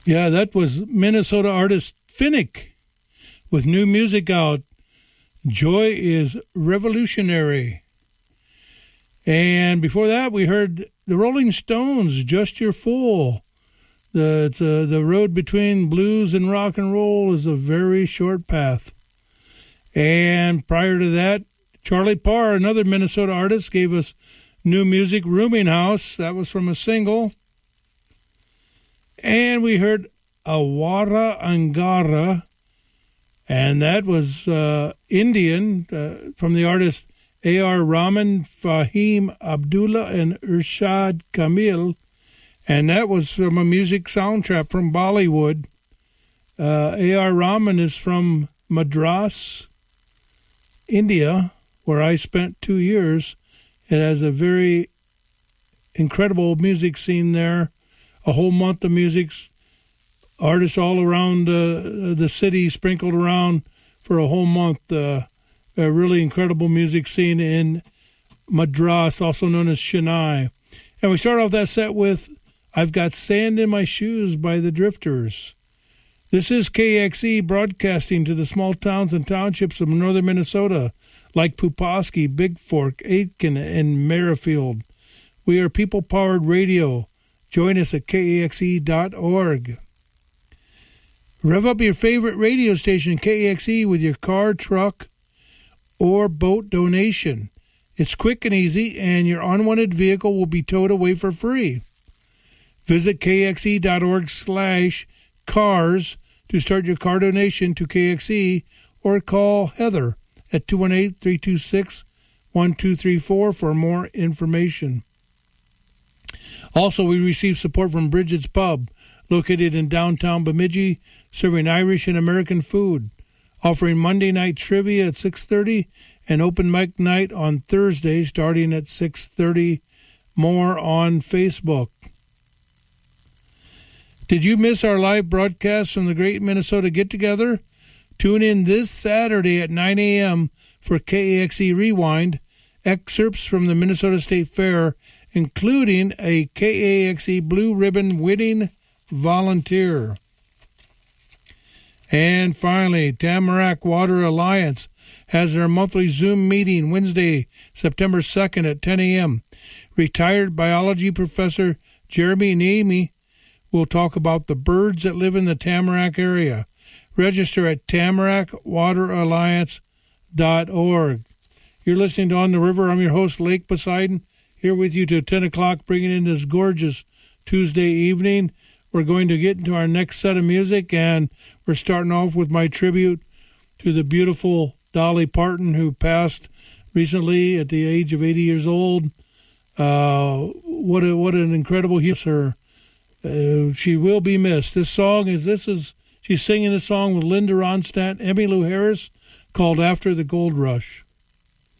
Yeah, that was Minnesota artist Finnick with new music out. Joy is Revolutionary. And before that, we heard the Rolling Stones, Just Your Fool. The road between blues and rock and roll is a very short path. And prior to that, Charlie Parr, another Minnesota artist, gave us new music, Rooming House. That was from a single. And we heard Awara Angara, and that was Indian from the artist A.R. Rahman, Fahim Abdullah, and Irshad Kamil. And that was from a music soundtrack from Bollywood. A.R. Rahman is from Madras, India, where I spent 2 years. It has a very incredible music scene there. A whole month of music. Artists all around the city sprinkled around for a whole month. A really incredible music scene in Madras, also known as Chennai. And we start off that set with I've Got Sand in My Shoes by the Drifters. This is KXE broadcasting to the small towns and townships of northern Minnesota, like Puposky, Big Fork, Aitkin, and Merrifield. We are people-powered radio. Join us at KAXE.org. Rev up your favorite radio station, KAXE, with your car, truck, or boat donation. It's quick and easy, and your unwanted vehicle will be towed away for free. Visit KAXE.org/cars to start your car donation to KXE, or call Heather at 218-326-1234 for more information. Also, we receive support from Bridget's Pub, located in downtown Bemidji, serving Irish and American food, offering Monday night trivia at 6:30 and open mic night on Thursday starting at 6:30. More on Facebook. Did you miss our live broadcast from the Great Minnesota Get-Together? Tune in this Saturday at 9 a.m. for KAXE Rewind, excerpts from the Minnesota State Fair, including a KAXE Blue Ribbon winning volunteer. And finally, Tamarack Water Alliance has their monthly Zoom meeting Wednesday, September 2nd at 10 a.m. Retired biology professor Jeremy Naimi will talk about the birds that live in the Tamarack area. Register at tamarackwateralliance.org. You're listening to On the River. I'm your host, Lake Poseidon, here with you till 10 o'clock, bringing in this gorgeous Tuesday evening. We're going to get into our next set of music, and we're starting off with my tribute to the beautiful Dolly Parton, who passed recently at the age of 80 years old. What an incredible human. She will be missed. She's singing a song with Linda Ronstadt, Emmylou Harris, called After the Gold Rush.